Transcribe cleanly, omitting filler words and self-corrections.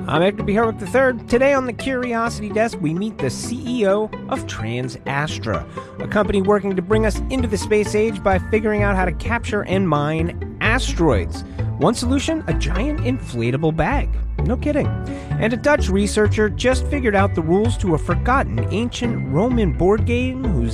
I'm Edgar B. Herwick III. Today on the Curiosity Desk, we meet the CEO of TransAstra, a company working to bring us into the space age by figuring out how to capture and mine asteroids. One solution, a giant inflatable bag. No kidding. And a Dutch researcher just figured out the rules to a forgotten ancient Roman board game whose